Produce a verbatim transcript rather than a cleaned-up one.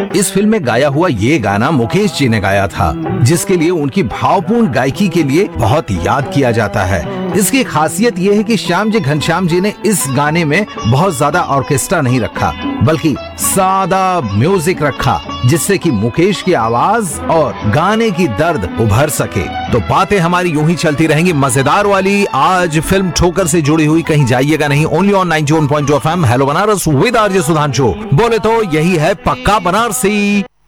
इस फिल्म में गाया हुआ ये गाना मुकेश जी ने गाया था, जिसके लिए उनकी भावपूर्ण गायकी के लिए बहुत याद किया जाता है। इसकी खासियत ये है कि श्याम जी घनश्याम जी ने इस गाने में बहुत ज्यादा ऑर्केस्ट्रा नहीं रखा, बल्कि सादा म्यूजिक रखा, जिससे कि मुकेश की आवाज और गाने की दर्द उभर सके। तो बातें हमारी यूं ही चलती रहेंगी मजेदार वाली। आज फिल्म ठोकर से जुड़ी हुई, कहीं जाइएगा नहीं, only on ninety one point two F M. Hello Banaras with RJ Sudhanshu. बोले तो यही है पक्का बनारसी।